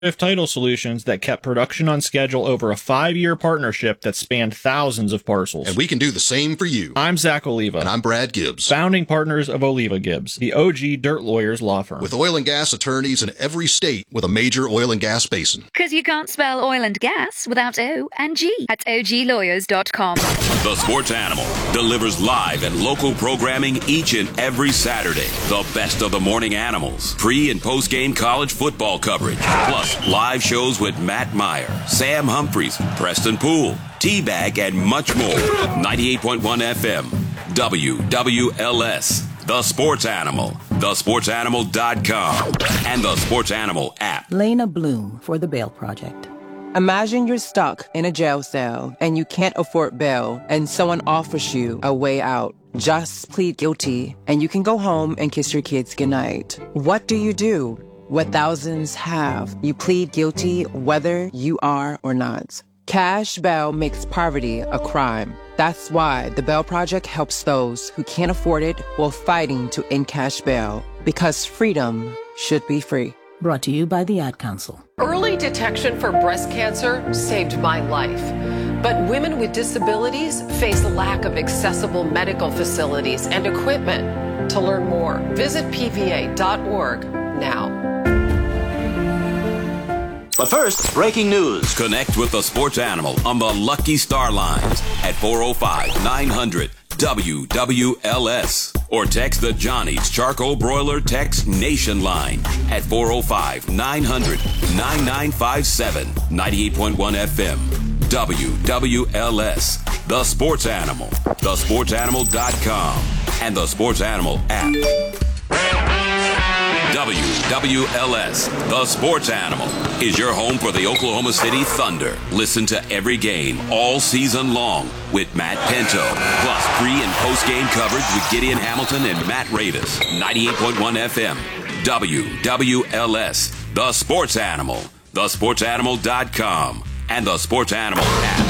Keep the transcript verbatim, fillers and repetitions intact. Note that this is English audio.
Title Solutions that kept production on schedule over a five-year partnership that spanned thousands of parcels. And we can do the same for you. I'm Zach Oliva. And I'm Brad Gibbs. Founding partners of Oliva Gibbs, the O G Dirt Lawyers law firm. With oil and gas attorneys in every state with a major oil and gas basin. Because you can't spell oil and gas without O and G at O G lawyers dot com. The Sports Animal delivers live and local programming each and every Saturday. The best of the morning animals, pre- and post-game college football coverage, plus live shows with Matt Meyer, Sam Humphreys, Preston Poole, T-Bag, and much more. ninety-eight point one F M, W W L S, The Sports Animal, the sports animal dot com, and the Sports Animal app. Lena Bloom for the Bail Project. Imagine you're stuck in a jail cell and you can't afford bail and someone offers you a way out. Just plead guilty and you can go home and kiss your kids goodnight. What do you do? What thousands have. You plead guilty whether you are or not. Cash bail makes poverty a crime. That's why the Bail Project helps those who can't afford it while fighting to end cash bail. Because freedom should be free. Brought to you by the Ad Council. Early detection for breast cancer saved my life. But women with disabilities face a lack of accessible medical facilities and equipment. To learn more, visit P V A dot org now. But first, breaking news. Connect with the Sports Animal on the Lucky Star Lines at four oh five, nine hundred, W W L S. Or text the Johnny's Charcoal Broiler Text Nation line at four oh five, nine hundred, nine nine five seven. ninety-eight point one F M. W W L S. The Sports Animal. the sports animal dot com. And the Sports Animal app. W W L S, The Sports Animal, is your home for the Oklahoma City Thunder. Listen to every game all season long with Matt Pinto, plus pre- and post-game coverage with Gideon Hamilton and Matt Ravis. ninety-eight point one F M, W W L S, The Sports Animal, the sports animal dot com, and the Sports Animal app.